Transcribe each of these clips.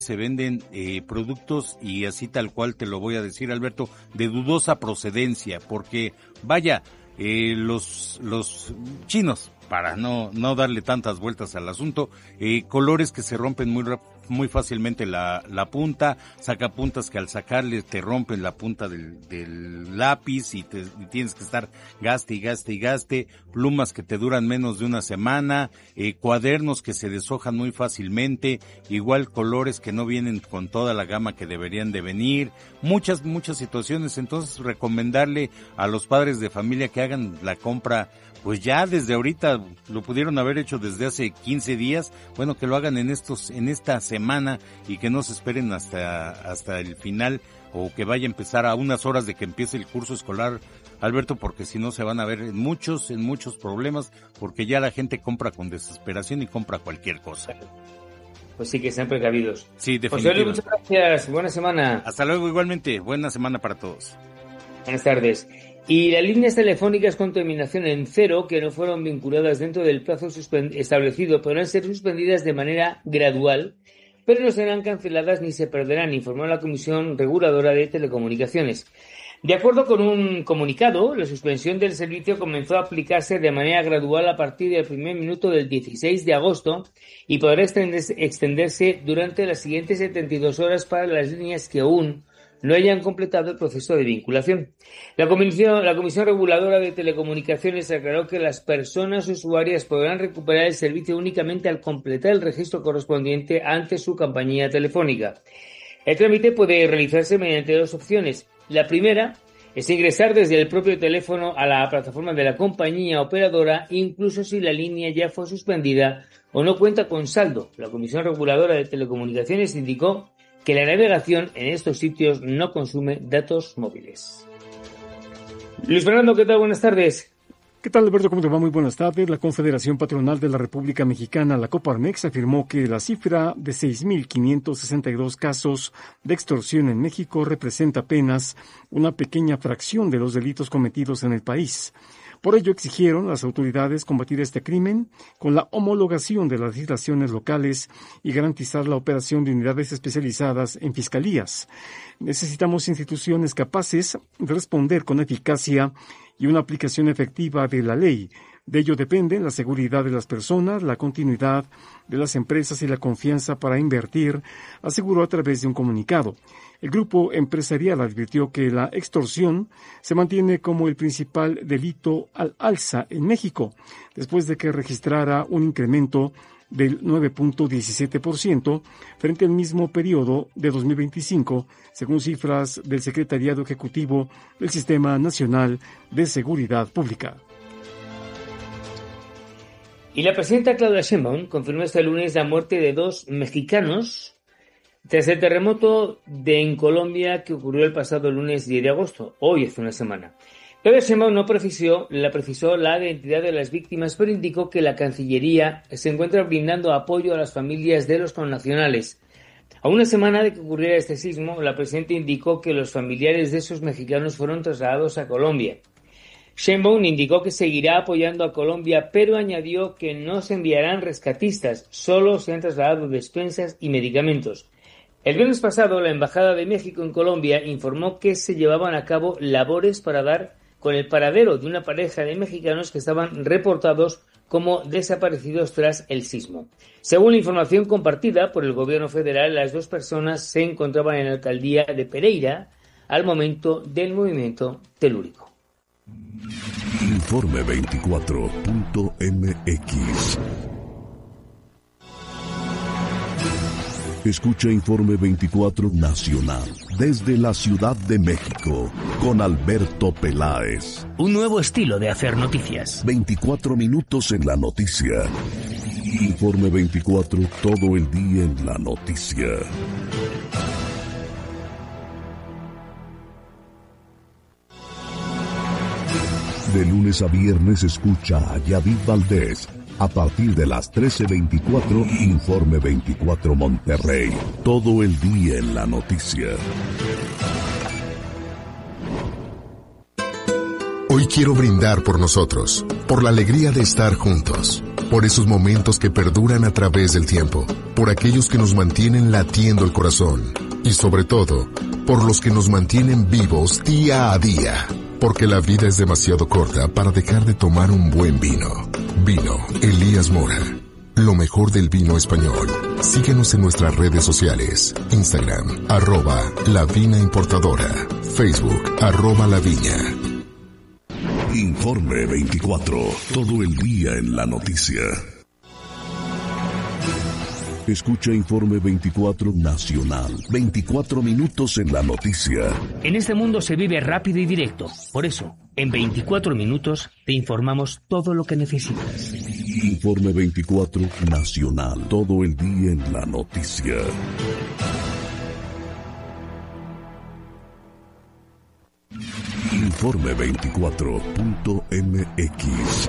se venden productos, y así tal cual te lo voy a decir, Alberto, de dudosa procedencia, porque vaya, los chinos, para no darle tantas vueltas al asunto, colores que se rompen muy fácilmente la punta, sacapuntas que al sacarle te rompen la punta del lápiz y tienes que estar gaste y gaste y gaste, plumas que te duran menos de una semana, cuadernos que se deshojan muy fácilmente, igual colores que no vienen con toda la gama que deberían de venir, muchas situaciones. Entonces recomendarle a los padres de familia que hagan la compra pues ya desde ahorita, lo pudieron haber hecho desde hace 15 días, bueno, que lo hagan en esta semana y que no se esperen hasta el final, o que vaya a empezar a unas horas de que empiece el curso escolar, Alberto, porque si no se van a ver en muchos problemas, porque ya la gente compra con desesperación y compra cualquier cosa. Pues sí, que estén precavidos. Sí, definitivamente. José Luis, muchas gracias, buena semana. Hasta luego, igualmente, buena semana para todos. Buenas tardes. Y las líneas telefónicas con terminación en 0 que no fueron vinculadas dentro del plazo establecido podrán ser suspendidas de manera gradual, pero no serán canceladas ni se perderán, informó la Comisión Reguladora de Telecomunicaciones. De acuerdo con un comunicado, la suspensión del servicio comenzó a aplicarse de manera gradual a partir del primer minuto del 16 de agosto y podrá extenderse durante las siguientes 72 horas para las líneas que aún no hayan completado el proceso de vinculación. La Comisión Reguladora de Telecomunicaciones aclaró que las personas usuarias podrán recuperar el servicio únicamente al completar el registro correspondiente ante su compañía telefónica. El trámite puede realizarse mediante dos opciones. La primera es ingresar desde el propio teléfono a la plataforma de la compañía operadora, incluso si la línea ya fue suspendida o no cuenta con saldo. La Comisión Reguladora de Telecomunicaciones indicó que la navegación en estos sitios no consume datos móviles. Luis Fernando, ¿qué tal? Buenas tardes. ¿Qué tal, Alberto? ¿Cómo te va? Muy buenas tardes. La Confederación Patronal de la República Mexicana, la Coparmex, afirmó que la cifra de 6.562 casos de extorsión en México representa apenas una pequeña fracción de los delitos cometidos en el país. Por ello exigieron a las autoridades combatir este crimen con la homologación de las legislaciones locales y garantizar la operación de unidades especializadas en fiscalías. Necesitamos instituciones capaces de responder con eficacia y una aplicación efectiva de la ley. De ello depende la seguridad de las personas, la continuidad de las empresas y la confianza para invertir, aseguró a través de un comunicado. El grupo empresarial advirtió que la extorsión se mantiene como el principal delito al alza en México, después de que registrara un incremento del 9.17% frente al mismo periodo de 2025, según cifras del Secretariado Ejecutivo del Sistema Nacional de Seguridad Pública. Y la presidenta Claudia Sheinbaum confirmó este lunes la muerte de 2 mexicanos tras el terremoto en Colombia que ocurrió el pasado lunes 10 de agosto, hoy hace una semana. Claudia Sheinbaum no precisó la identidad de las víctimas, pero indicó que la Cancillería se encuentra brindando apoyo a las familias de los connacionales. A una semana de que ocurriera este sismo, la presidenta indicó que los familiares de esos mexicanos fueron trasladados a Colombia. Sheinbaum indicó que seguirá apoyando a Colombia, pero añadió que no se enviarán rescatistas, solo se han trasladado despensas y medicamentos. El viernes pasado, la Embajada de México en Colombia informó que se llevaban a cabo labores para dar con el paradero de una pareja de mexicanos que estaban reportados como desaparecidos tras el sismo. Según la información compartida por el gobierno federal, las 2 personas se encontraban en la alcaldía de Pereira al momento del movimiento telúrico. Informe 24.mx. Escucha Informe 24 Nacional desde la Ciudad de México con Alberto Peláez. Un nuevo estilo de hacer noticias. 24 minutos en la noticia. Informe 24 todo el día en la noticia. De lunes a viernes escucha a Yadid Valdés. A partir de las 13:24, Informe 24 Monterrey. Todo el día en la noticia. Hoy quiero brindar por nosotros, por la alegría de estar juntos, por esos momentos que perduran a través del tiempo, por aquellos que nos mantienen latiendo el corazón y sobre todo, por los que nos mantienen vivos día a día, porque la vida es demasiado corta para dejar de tomar un buen vino. Vino Elías Mora, lo mejor del vino español. Síguenos en nuestras redes sociales, Instagram, @La Vina Importadora, Facebook, @La Viña. Informe 24, todo el día en la noticia. Escucha Informe 24 Nacional, 24 minutos en la noticia. En este mundo se vive rápido y directo. Por eso, en 24 minutos te informamos todo lo que necesitas. Informe 24 Nacional, todo el día en la noticia. Informe 24.mx.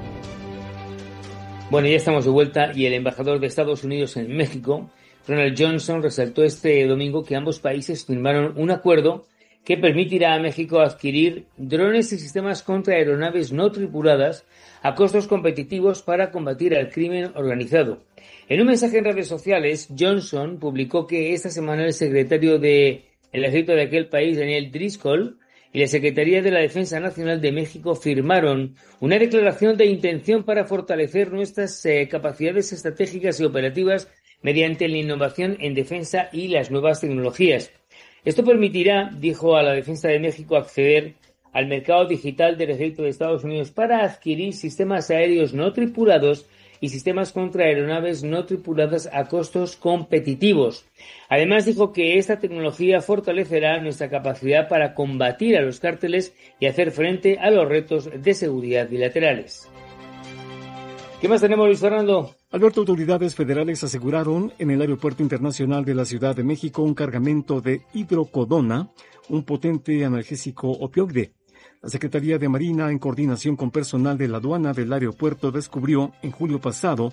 Bueno, ya estamos de vuelta y el embajador de Estados Unidos en México, Ronald Johnson, resaltó este domingo que ambos países firmaron un acuerdo que permitirá a México adquirir drones y sistemas contra aeronaves no tripuladas a costos competitivos para combatir al crimen organizado. En un mensaje en redes sociales, Johnson publicó que esta semana el secretario del ejército de aquel país, Daniel Driscoll, y la Secretaría de la Defensa Nacional de México firmaron una declaración de intención para fortalecer nuestras capacidades estratégicas y operativas mediante la innovación en defensa y las nuevas tecnologías. Esto permitirá, dijo a la Defensa de México, acceder al mercado digital del ejército de Estados Unidos para adquirir sistemas aéreos no tripulados y sistemas contra aeronaves no tripuladas a costos competitivos. Además, dijo que esta tecnología fortalecerá nuestra capacidad para combatir a los cárteles y hacer frente a los retos de seguridad bilaterales. ¿Qué más tenemos, Luis Fernando? Alberto, autoridades federales aseguraron en el Aeropuerto Internacional de la Ciudad de México un cargamento de hidrocodona, un potente analgésico opioide. La Secretaría de Marina, en coordinación con personal de la aduana del aeropuerto, descubrió en julio pasado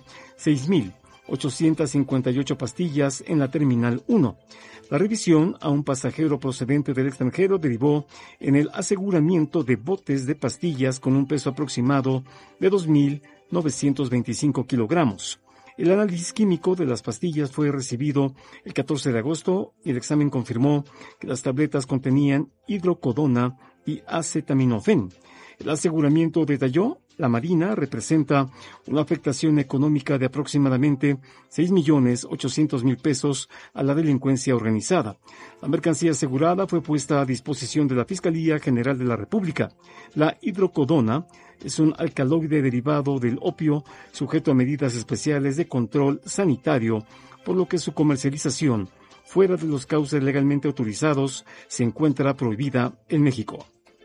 6,858 pastillas en la Terminal 1. La revisión a un pasajero procedente del extranjero derivó en el aseguramiento de botes de pastillas con un peso aproximado de 2,925 kilogramos. El análisis químico de las pastillas fue recibido el 14 de agosto y el examen confirmó que las tabletas contenían hidrocodona y acetaminofén. El aseguramiento detalló: la Marina representa una afectación económica de aproximadamente 6,800,000 pesos a la delincuencia organizada. La mercancía asegurada fue puesta a disposición de la Fiscalía General de la República. La hidrocodona es un alcaloide derivado del opio sujeto a medidas especiales de control sanitario, por lo que su comercialización fuera de los cauces legalmente autorizados se encuentra prohibida en México.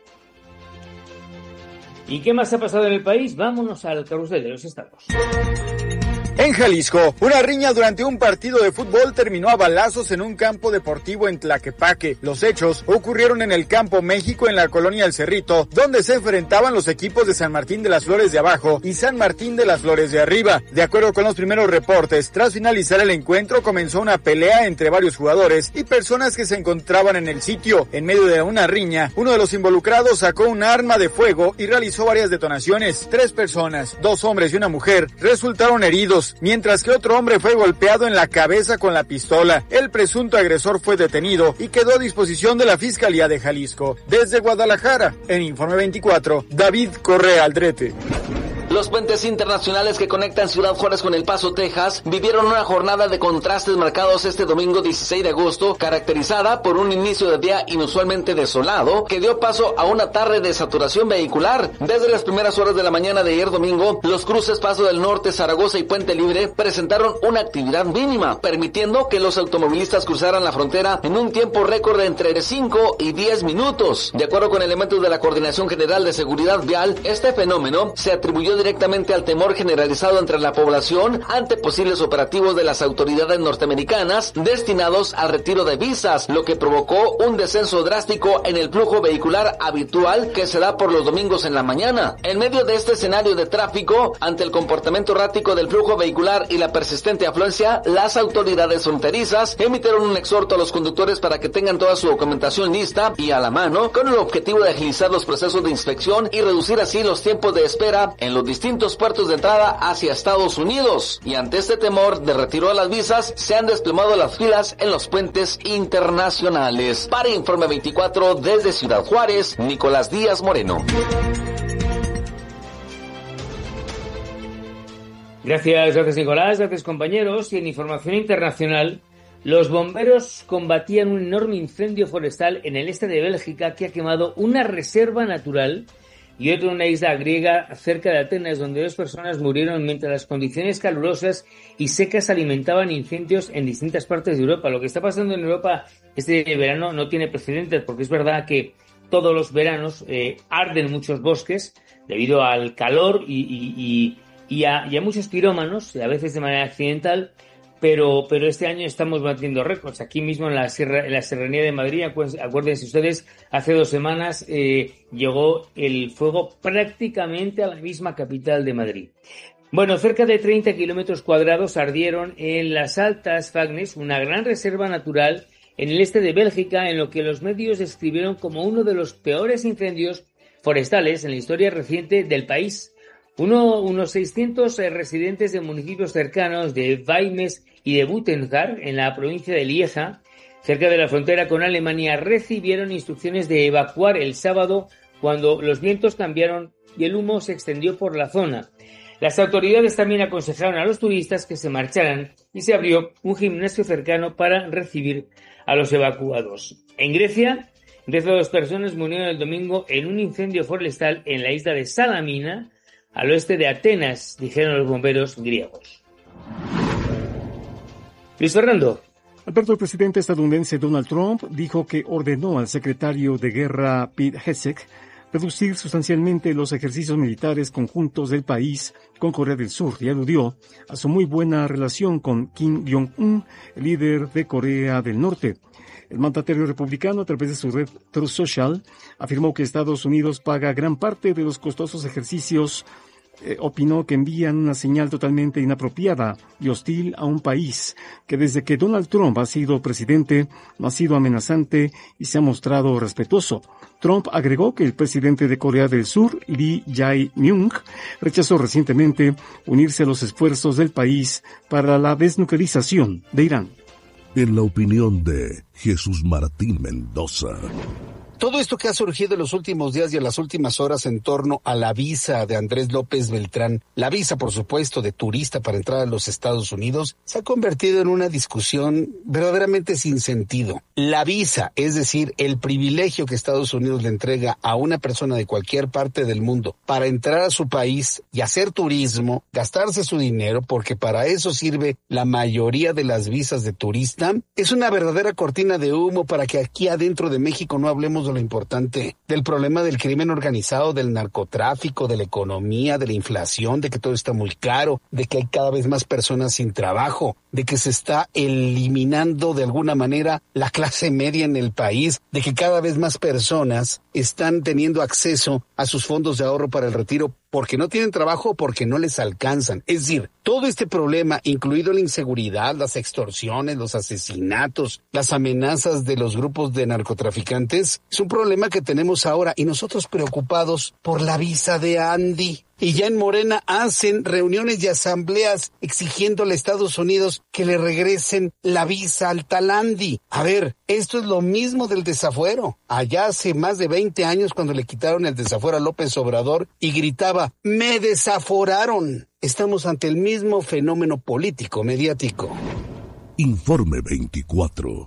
¿Y qué más ha pasado en el país? Vámonos al carrusel de los estados. En Jalisco, una riña durante un partido de fútbol terminó a balazos en un campo deportivo en Tlaquepaque. Los hechos ocurrieron en el Campo México, en la colonia El Cerrito, donde se enfrentaban los equipos de San Martín de las Flores de abajo y San Martín de las Flores de arriba. De acuerdo con los primeros reportes, tras finalizar el encuentro comenzó una pelea entre varios jugadores y personas que se encontraban en el sitio. En medio de una riña, uno de los involucrados sacó un arma de fuego y realizó varias detonaciones. 3 personas, 2 hombres y una mujer, resultaron heridos, mientras que otro hombre fue golpeado en la cabeza con la pistola. El presunto agresor fue detenido y quedó a disposición de la Fiscalía de Jalisco. Desde Guadalajara, en Informe 24, David Correa Aldrete. Los puentes internacionales que conectan Ciudad Juárez con El Paso, Texas, vivieron una jornada de contrastes marcados este domingo 16 de agosto, caracterizada por un inicio de día inusualmente desolado, que dio paso a una tarde de saturación vehicular. Desde las primeras horas de la mañana de ayer domingo, los cruces Paso del Norte, Zaragoza y Puente Libre presentaron una actividad mínima, permitiendo que los automovilistas cruzaran la frontera en un tiempo récord de entre 5 y 10 minutos. De acuerdo con elementos de la Coordinación General de Seguridad Vial, este fenómeno se atribuyó directamente al temor generalizado entre la población ante posibles operativos de las autoridades norteamericanas destinados al retiro de visas, lo que provocó un descenso drástico en el flujo vehicular habitual que se da por los domingos en la mañana. En medio de este escenario de tráfico, ante el comportamiento errático del flujo vehicular y la persistente afluencia, las autoridades fronterizas emitieron un exhorto a los conductores para que tengan toda su documentación lista y a la mano, con el objetivo de agilizar los procesos de inspección y reducir así los tiempos de espera en los distintos puertos de entrada hacia Estados Unidos. Y ante este temor de retiro de las visas, se han desplomado las filas en los puentes internacionales. Para Informe 24 desde Ciudad Juárez, Nicolás Díaz Moreno. Gracias Nicolás, gracias compañeros. Y en información internacional, los bomberos combatían un enorme incendio forestal en el este de Bélgica que ha quemado una reserva natural y otro en una isla griega cerca de Atenas, donde 2 personas murieron mientras las condiciones calurosas y secas alimentaban incendios en distintas partes de Europa. Lo que está pasando en Europa este verano no tiene precedentes, porque es verdad que todos los veranos arden muchos bosques debido al calor y a muchos pirómanos, a veces de manera accidental, pero este año estamos batiendo récords. Aquí mismo en la Serranía de Madrid, acuérdense ustedes, hace 2 semanas llegó el fuego prácticamente a la misma capital de Madrid. Bueno, cerca de 30 kilómetros cuadrados ardieron en las Altas Fagnes, una gran reserva natural en el este de Bélgica, en lo que los medios describieron como uno de los peores incendios forestales en la historia reciente del país. Unos 600 residentes de municipios cercanos de Weimers y de Butengar, en la provincia de Lieja, cerca de la frontera con Alemania, recibieron instrucciones de evacuar el sábado cuando los vientos cambiaron y el humo se extendió por la zona. Las autoridades también aconsejaron a los turistas que se marcharan y se abrió un gimnasio cercano para recibir a los evacuados. En Grecia, 2 personas murieron el domingo en un incendio forestal en la isla de Salamina, al oeste de Atenas, dijeron los bomberos griegos. Luis Fernando. Alberto, el presidente estadounidense Donald Trump dijo que ordenó al secretario de Guerra Pete Hegseth reducir sustancialmente los ejercicios militares conjuntos del país con Corea del Sur y aludió a su muy buena relación con Kim Jong-un, el líder de Corea del Norte. El mandatario republicano, a través de su red Truth Social, afirmó que Estados Unidos paga gran parte de los costosos ejercicios. Opinó que envían una señal totalmente inapropiada y hostil a un país que desde que Donald Trump ha sido presidente no ha sido amenazante y se ha mostrado respetuoso. Trump agregó que el presidente de Corea del Sur, Lee Jae-myung, rechazó recientemente unirse a los esfuerzos del país para la desnuclearización de Irán. En la opinión de Jesús Martín Mendoza. Todo esto que ha surgido en los últimos días y en las últimas horas en torno a la visa de Andrés López Beltrán, la visa, por supuesto, de turista para entrar a los Estados Unidos, se ha convertido en una discusión verdaderamente sin sentido. La visa, es decir, el privilegio que Estados Unidos le entrega a una persona de cualquier parte del mundo para entrar a su país y hacer turismo, gastarse su dinero, porque para eso sirve la mayoría de las visas de turista, es una verdadera cortina de humo para que aquí adentro de México no hablemos de lo importante, del problema del crimen organizado, del narcotráfico, de la economía, de la inflación, de que todo está muy caro, de que hay cada vez más personas sin trabajo, de que se está eliminando de alguna manera la clase media en el país, de que cada vez más personas están teniendo acceso a sus fondos de ahorro para el retiro porque no tienen trabajo o porque no les alcanzan. Es decir, todo este problema, incluido la inseguridad, las extorsiones, los asesinatos, las amenazas de los grupos de narcotraficantes, es un problema que tenemos ahora y nosotros preocupados por la visa de Andy. Y ya en Morena hacen reuniones y asambleas exigiéndole a Estados Unidos que le regresen la visa al tal Andy. A ver, esto es lo mismo del desafuero. Allá hace más de 20 años cuando le quitaron el desafuero a López Obrador y gritaba, ¡me desaforaron! Estamos ante el mismo fenómeno político, mediático. Informe 24.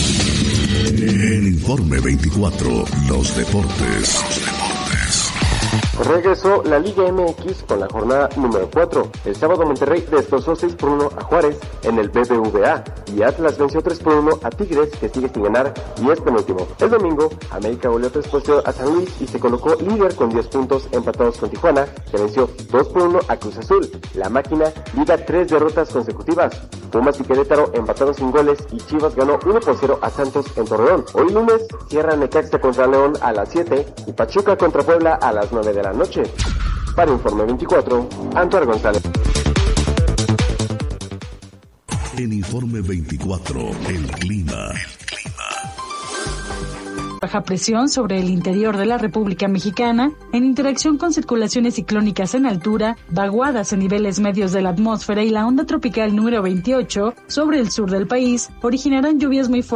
En Informe 24, los deportes. Regresó la Liga MX con la jornada número 4. El sábado Monterrey destrozó 6-1 a Juárez en el BBVA y Atlas venció 3-1 a Tigres, que sigue sin ganar y es penúltimo. El domingo, América goleó 3-0 a San Luis y se colocó líder con 10 puntos empatados con Tijuana, que venció 2-1 a Cruz Azul. La máquina liga 3 derrotas consecutivas. Pumas y Querétaro empataron sin goles y Chivas ganó 1-0 a Santos en Torreón. Hoy lunes cierra Necaxa contra León a las 7 y Pachuca contra Puebla a las 9 de la noche. Para Informe 24, Antonio González. En Informe 24, el clima. Baja presión sobre el interior de la República Mexicana, en interacción con circulaciones ciclónicas en altura, vaguadas en niveles medios de la atmósfera y la onda tropical número 28 sobre el sur del país, originarán lluvias muy fuertes